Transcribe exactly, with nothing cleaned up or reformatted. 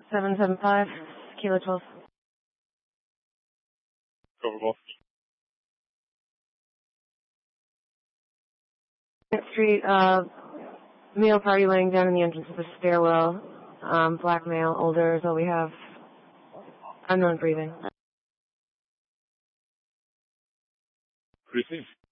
seven seven five, Kilo twelve. Cover Golf. Street, uh, male party laying down in the entrance of the stairwell. Um, black male, older is all we have. Unknown breathing. What do you see?